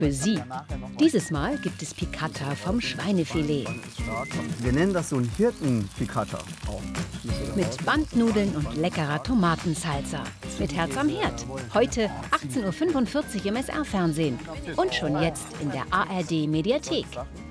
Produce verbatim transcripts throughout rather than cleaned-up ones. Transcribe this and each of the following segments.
Für Sie. Dieses Mal gibt es Piccata vom Schweinefilet. Wir nennen das so ein Hirten-Piccata auch. Mit Bandnudeln und leckerer Tomatensalsa. Mit Herz am Herd. Heute achtzehn Uhr fünfundvierzig im S R-Fernsehen. Und schon jetzt in der A R D-Mediathek.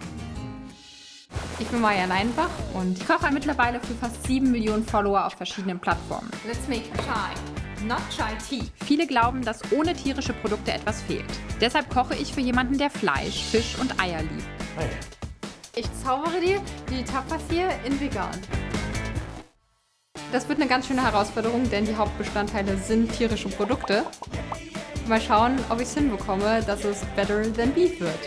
Ich bin Maja Leinbach und ich koche mittlerweile für fast sieben Millionen Follower auf verschiedenen Plattformen. Let's make chai, not chai tea. Viele glauben, dass ohne tierische Produkte etwas fehlt. Deshalb koche ich für jemanden, der Fleisch, Fisch und Eier liebt. Hey. Ich zaubere dir die Tapas hier in vegan. Das wird eine ganz schöne Herausforderung, denn die Hauptbestandteile sind tierische Produkte. Mal schauen, ob ich es hinbekomme, dass es better than beef wird.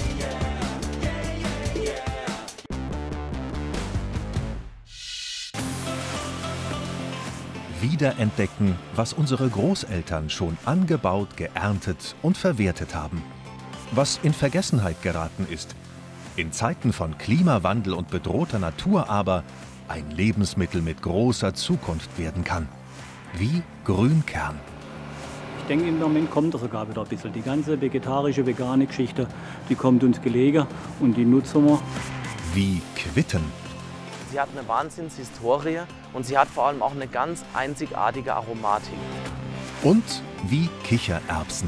Wiederentdecken, was unsere Großeltern schon angebaut, geerntet und verwertet haben. Was in Vergessenheit geraten ist. In Zeiten von Klimawandel und bedrohter Natur aber ein Lebensmittel mit großer Zukunft werden kann. Wie Grünkern. Ich denke, im Moment kommt das sogar wieder ein bisschen. Die ganze vegetarische, vegane Geschichte, die kommt uns gelegen und die nutzen wir. Wie Quitten. Sie hat eine Wahnsinnshistorie und sie hat vor allem auch eine ganz einzigartige Aromatik. Und wie Kichererbsen.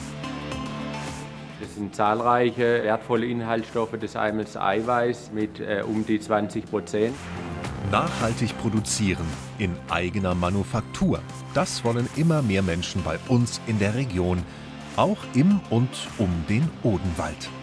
Das sind zahlreiche wertvolle Inhaltsstoffe des Eimels Eiweiß mit äh, um die zwanzig Prozent. Nachhaltig produzieren in eigener Manufaktur. Das wollen immer mehr Menschen bei uns in der Region, auch im und um den Odenwald.